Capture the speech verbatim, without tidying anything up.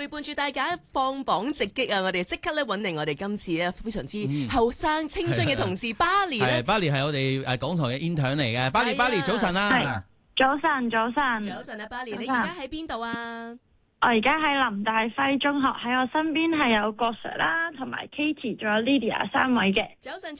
陪伴住大家放榜直擊啊！我哋即刻咧揾嚟我哋今次咧非常之後生青春嘅同事巴黎咧。 係巴黎係我哋誒港台嘅 intern 嚟嘅。巴黎巴黎早晨啊！ 早晨早晨早晨啊，巴黎，你而家喺邊度啊？ 我而家喺林大輝中學，喺我身邊係有郭 Sir 啦，同埋 Katie，仲有 Lydia 三位嘅。 早晨。